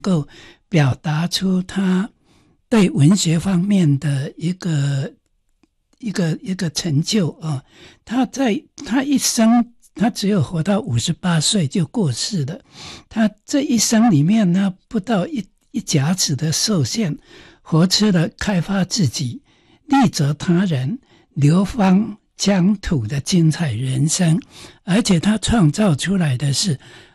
够表达出他对文学方面的一个成就啊。他一生，他只有活到58岁就过世了。他这一生里面呢，不到一甲子的受限，活出了开发自己、利泽他人、流芳疆土的精彩人生。而且他创造出来的是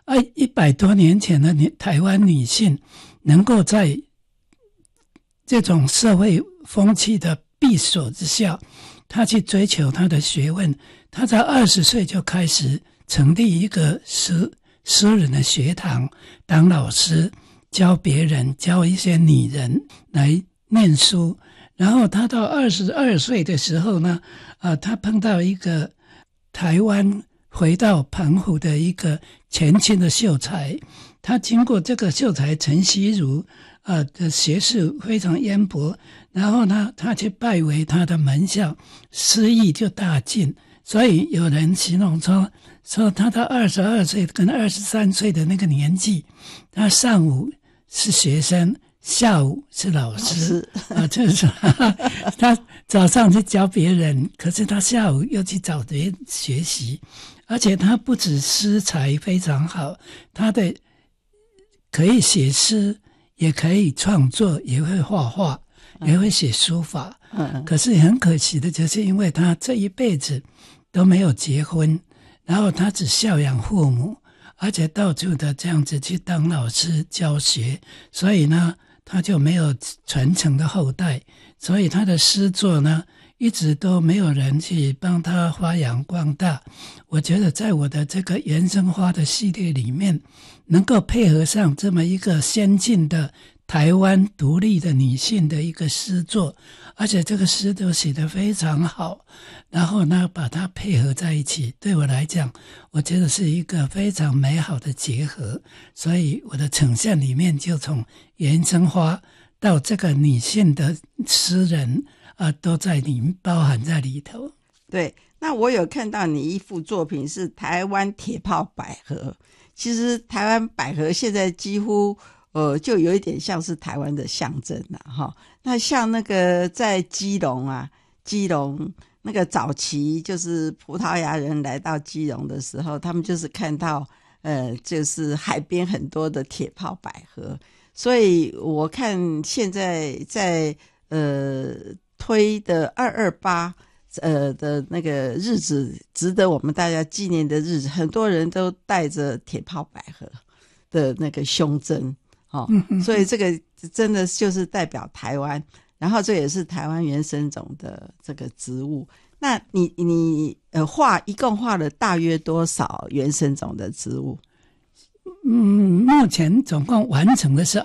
100多年前的台湾女性能够在这种社会风气的闭锁之下，她去追求她的学问。她在20岁就开始成立一个私人的学堂，当老师，教别人，教一些女人来念书。然后她到22岁的时候呢，她碰到一个台湾回到澎湖的一个前清的秀才。她经过这个秀才陈锡如的学识非常渊博，然后呢，他去拜为他的门下，诗艺就大进。所以有人形容说他到22岁跟23岁的那个年纪，他上午是学生，下午是老师就是他早上去教别人，可是他下午又去找别人学习。而且他不止诗才非常好，他的可以写诗，也可以创作，也会画画，也会写书法。可是很可惜的就是因为他这一辈子都没有结婚，然后他只孝养父母，而且到处的这样子去当老师教学，所以呢他就没有传承的后代。所以他的诗作呢一直都没有人去帮他发扬光大。我觉得在我的这个原生花的系列里面，能够配合上这么一个先进的台湾独立的女性的一个诗作，而且这个诗都写得非常好，然后呢把它配合在一起，对我来讲我觉得是一个非常美好的结合。所以我的呈现里面就从原生花到这个女性的诗人都在里面包含在里头。 对，那我有看到你一幅作品是台湾铁炮百合。其实台湾百合现在几乎就有一点像是台湾的象征了哈。那像那个在基隆那个早期就是葡萄牙人来到基隆的时候，他们就是看到就是海边很多的铁炮百合。所以我看现在在推的228的那个日子，值得我们大家纪念的日子，很多人都带着铁炮百合的那个胸针所以这个真的就是代表台湾，然后这也是台湾原生种的这个植物。那你一共画了大约多少原生种的植物？ 目前总共完成的是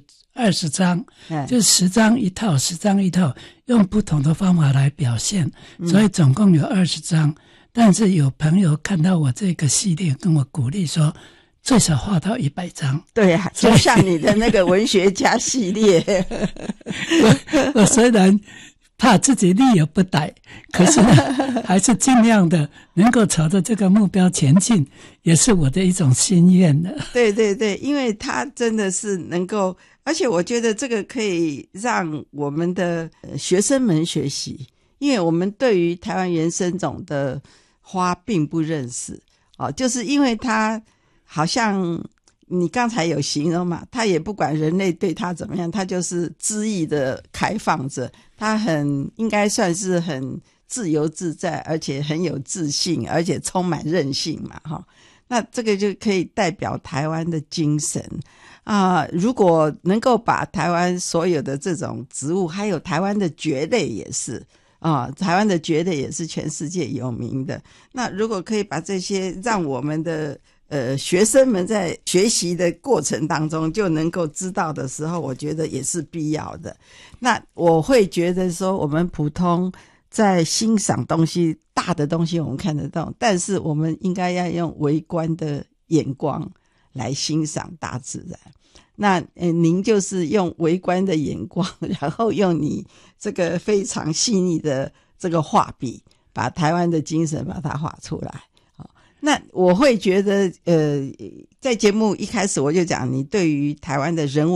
20张，就是10张一套，10张一套，用不同的方法来表现，所以总共有20张。但是有朋友看到我这个系列，跟我鼓励说，最少画到100张。 对啊，就像你的那个文学家系列。 我虽然怕自己力有不逮，可是呢还是尽量的能够朝着这个目标前进，也是我的一种心愿的。 对对对，因为它真的是能够，而且我觉得这个可以让我们的学生们学习，因为我们对于台湾原生种的花并不认识就是因为它好像你刚才有形容嘛，它也不管人类对它怎么样，它就是恣意的开放着，它应该算是很自由自在，而且很有自信，而且充满韧性嘛那这个就可以代表台湾的精神如果能够把台湾所有的这种植物，还有台湾的蕨类也是台湾的蕨类也是全世界有名的，那如果可以把这些让我们的学生们在学习的过程当中就能够知道的时候，我觉得也是必要的。那我会觉得说，我们普通在欣赏东西，大的东西我们看得到，但是我们应该要用微观的眼光来欣赏大自然。那您就是用微观的眼光，然后用你这个非常细腻的这个画笔，把台湾的精神把它画出来。 那我会觉得在节目一开始我就讲，你对于台湾的人文